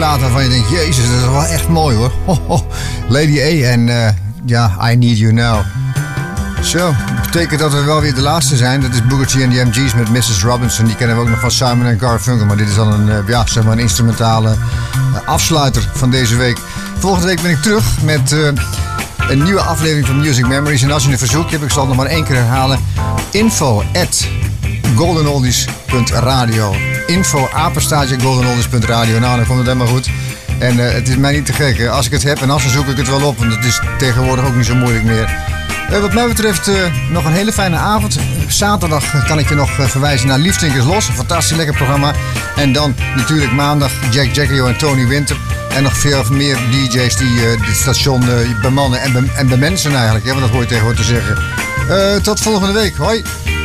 plaat waarvan je denkt, jezus, dat is wel echt mooi hoor. Lady A en I Need You Now. Zo, dat betekent dat we wel weer de laatste zijn. Dat is Booker T en de MG's met Mrs. Robinson. Die kennen we ook nog van Simon & Garfunkel. Maar dit is dan een instrumentale afsluiter van deze week. Volgende week ben ik terug met een nieuwe aflevering van Music Memories. En als je een verzoekje hebt, ik zal het nog maar 1 keer herhalen. info@goldenoldies.radio info@goldenoldies.radio. Nou, dan komt het helemaal goed. En het is mij niet te gek. Als ik het heb en als, dan zoek ik het wel op. Want het is tegenwoordig ook niet zo moeilijk meer. Wat mij betreft nog een hele fijne avond. Zaterdag kan ik je nog verwijzen naar Liefstinkers Los. Een fantastisch lekker programma. En dan natuurlijk maandag Jack Jackio en Tony Winter. En nog veel meer DJ's die dit station bemannen en bemensen eigenlijk. Want dat hoor je tegenwoordig te zeggen. Tot volgende week. Hoi.